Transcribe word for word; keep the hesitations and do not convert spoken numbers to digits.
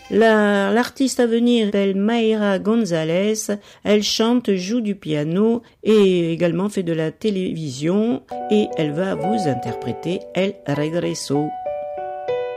La, l'artiste à venir s'appelle Mayra Gonzalez. Elle chante, joue du piano et également fait de la télévision et elle va vous interpréter El Regreso.